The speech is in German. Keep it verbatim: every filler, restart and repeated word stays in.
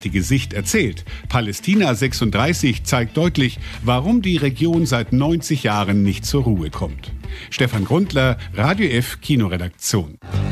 Sicht erzählt. Palästina sechsunddreißig zeigt deutlich, warum die Region seit neunzig Jahren nicht zur Ruhe kommt. Stefan Grundler, Radio F Kinoredaktion.